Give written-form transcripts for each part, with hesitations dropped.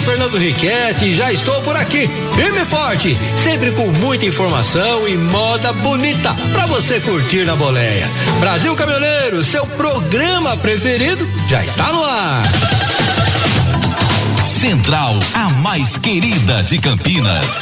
Fernando Riquetti e já estou por aqui, firme e forte, sempre com muita informação e moda bonita pra você curtir na boleia. Brasil Caminhoneiro, seu programa preferido, já está no ar. Central, a mais querida de Campinas.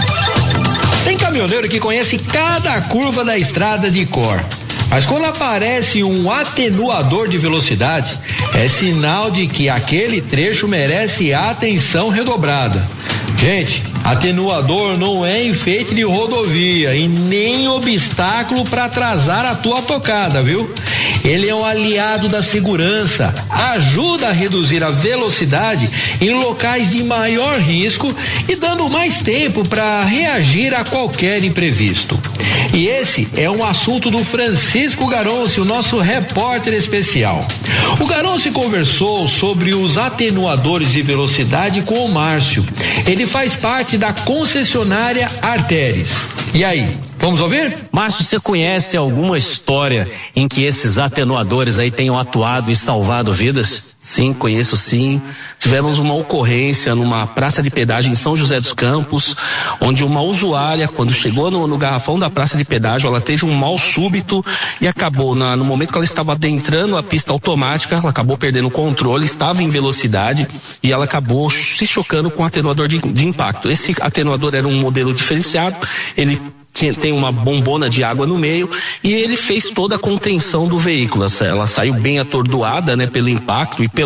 Tem caminhoneiro que conhece cada curva da estrada de cor. Mas quando aparece um atenuador de velocidade, é sinal de que aquele trecho merece atenção redobrada. Gente, atenuador não é enfeite de rodovia e nem obstáculo para atrasar a tua tocada, viu? Ele é um aliado da segurança, ajuda a reduzir a velocidade em locais de maior risco e dando mais tempo para reagir a qualquer imprevisto. E esse é um assunto do Francisco Garonce, o nosso repórter especial. O Garonce conversou sobre os atenuadores de velocidade com o Márcio. Ele faz parte da concessionária Arteres. E aí, vamos ouvir? Márcio, você conhece alguma história em que esses atenuadores aí tenham atuado e salvado vidas? Sim, conheço sim. Tivemos uma ocorrência numa praça de pedágio em São José dos Campos, onde uma usuária, quando chegou no garrafão da praça de pedágio, ela teve um mal súbito e acabou, no momento que ela estava adentrando a pista automática, ela acabou perdendo o controle, estava em velocidade e ela acabou se chocando com o atenuador de impacto. Esse atenuador era um modelo diferenciado, ele tem uma bombona de água no meio e ele fez toda a contenção do veículo. Ela saiu bem atordoada, né, pelo impacto e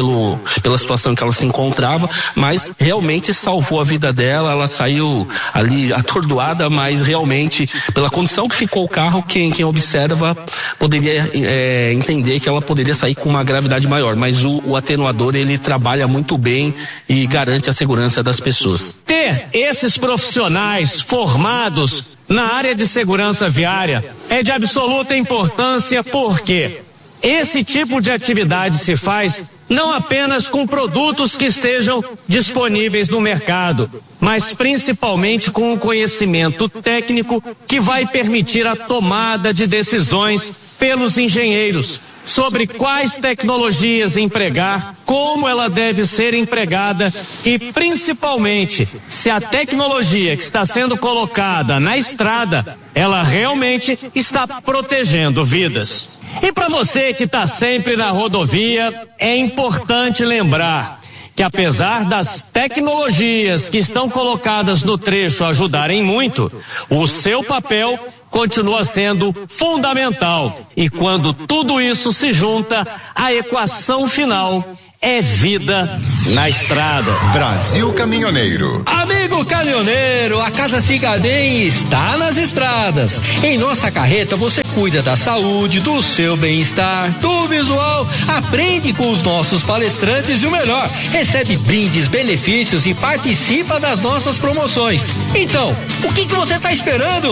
pela situação que ela se encontrava, mas realmente salvou a vida dela. Ela saiu ali atordoada, mas realmente pela condição que ficou o carro, quem observa poderia entender que ela poderia sair com uma gravidade maior, mas o atenuador ele trabalha muito bem e garante a segurança das pessoas. Ter esses profissionais formados na área de segurança viária é de absoluta importância porque esse tipo de atividade se faz não apenas com produtos que estejam disponíveis no mercado, mas principalmente com o conhecimento técnico que vai permitir a tomada de decisões pelos engenheiros sobre quais tecnologias empregar, como ela deve ser empregada e principalmente se a tecnologia que está sendo colocada na estrada, ela realmente está protegendo vidas. E para você que está sempre na rodovia, é importante lembrar que apesar das tecnologias que estão colocadas no trecho ajudarem muito, o seu papel continua sendo fundamental. E quando tudo isso se junta, a equação final é vida na estrada. Brasil Caminhoneiro. Amigo caminhoneiro, a Casa Cigaden está nas estradas. Em nossa carreta você cuida da saúde, do seu bem-estar, do visual, aprende com os nossos palestrantes e o melhor, recebe brindes, benefícios e participa das nossas promoções. Então, o que você está esperando?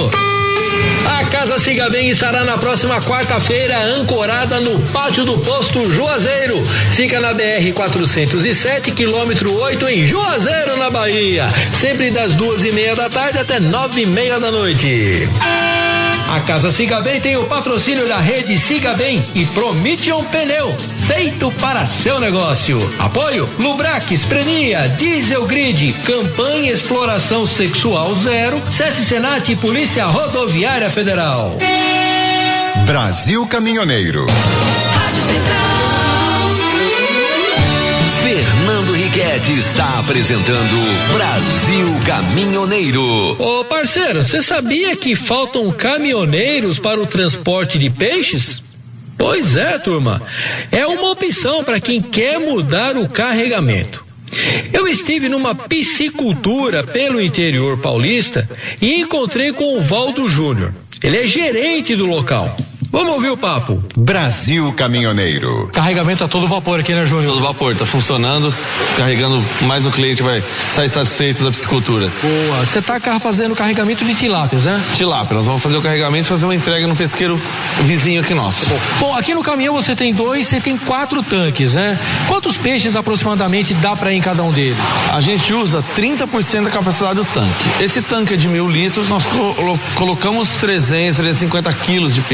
A Casa Cigaden estará na próxima quarta-feira ancorada no pátio do posto Juazeiro. Fica na BR-407, quilômetro 8 em Juazeiro, na Bahia. Sempre das 2:30 da tarde até 9:30 da noite. A Casa Cigaben tem o patrocínio da rede Cigaben e Promission Pneu, feito para seu negócio. Apoio Lubrax, Prenia, Diesel Grid, Campanha Exploração Sexual Zero, SESC Senat e Polícia Rodoviária Federal. Brasil Caminhoneiro. Rádio Central. Fernando Riquetti está apresentando Brasil Caminhoneiro. Ô parceiro, você sabia que faltam caminhoneiros para o transporte de peixes? Pois é, turma. É uma opção para quem quer mudar o carregamento. Eu estive numa piscicultura pelo interior paulista e encontrei com o Valdo Júnior. Ele é gerente do local. Vamos ouvir o papo. Brasil Caminhoneiro. Carregamento a todo vapor aqui, né, Júnior? Todo vapor, tá funcionando, carregando, mais o cliente vai sair satisfeito da piscicultura. Boa, você tá fazendo carregamento de tilápias, né? Tilápia, nós vamos fazer o carregamento e fazer uma entrega no pesqueiro vizinho aqui nosso. Bom, aqui no caminhão você tem 4 tanques, né? Quantos peixes aproximadamente dá para ir em cada um deles? A gente usa 30% da capacidade do tanque. Esse tanque é de 1.000 litros, nós colocamos 350 quilos de peixe.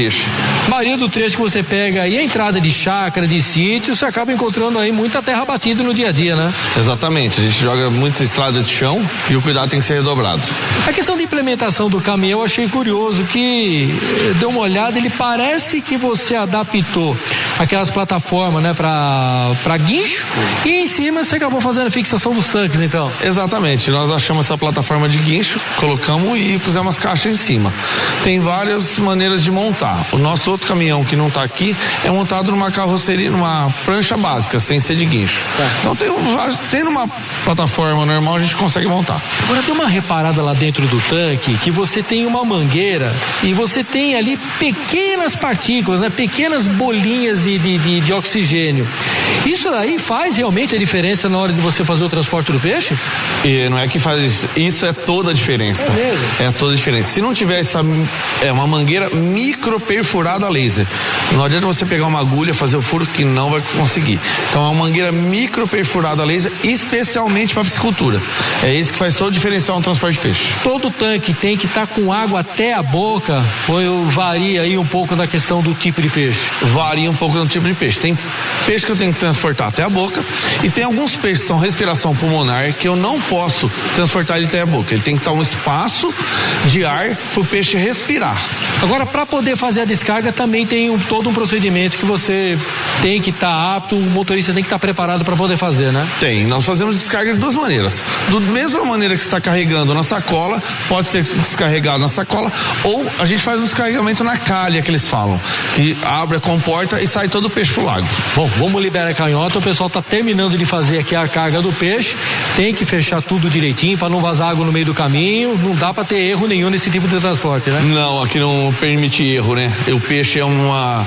A maioria do trecho que você pega aí, a entrada de chácara, de sítio, você acaba encontrando aí muita terra batida no dia a dia, né? Exatamente, a gente joga muita estrada de chão e o cuidado tem que ser redobrado. A questão da implementação do caminhão eu achei curioso, que deu uma olhada, ele parece que você adaptou aquelas plataformas, né, para guincho, e em cima você acabou fazendo a fixação dos tanques, então. Exatamente, nós achamos essa plataforma de guincho, colocamos e pusemos as caixas em cima. Tem várias maneiras de montar. O nosso outro caminhão que não está aqui é montado numa carroceria, numa prancha básica, sem ser de guincho. Então tem uma plataforma normal, a gente consegue montar. Agora dê uma reparada lá dentro do tanque, que você tem uma mangueira e você tem ali pequenas partículas, né, pequenas bolinhas de oxigênio. Isso aí faz realmente a diferença na hora de você fazer o transporte do peixe? E não é que faz isso, é toda a diferença. É mesmo? É toda a diferença. Se não tiver uma mangueira micro perfurada a laser, não adianta você pegar uma agulha, fazer o furo, que não vai conseguir. Então é uma mangueira micro perfurada a laser, especialmente para piscicultura. É isso que faz todo o diferencial no transporte de peixe. Todo tanque tem que estar com água até a boca, ou varia aí um pouco da questão do tipo de peixe? Varia um pouco do tipo de peixe. Tem peixe que eu tenho que transportar até a boca, e tem alguns peixes que são respiração pulmonar que eu não posso transportar ele até a boca. Ele tem que estar um espaço de ar para o peixe respirar. Agora, para poder fazer a descarga, também tem todo um procedimento que você tem que estar apto, o motorista tem que estar preparado para poder fazer, né? Tem. Nós fazemos descarga de duas maneiras. Da mesma maneira que está carregando na sacola, pode ser descarregado na sacola, ou a gente faz um descarregamento na calha, que eles falam, que abre a comporta e sai todo o peixe pro lago. Bom, vamos liberar a canhota, o pessoal está terminando de fazer aqui a carga do peixe, tem que fechar tudo direitinho para não vazar água no meio do caminho, não dá para ter erro nenhum nesse tipo de transporte, né? Não, aqui não permite erro, né? O peixe é uma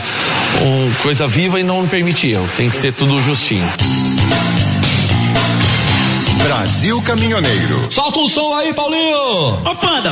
coisa viva e não permite erro, tem que ser tudo justinho. Brasil Caminhoneiro. Solta um som aí, Paulinho! Ô, Panda!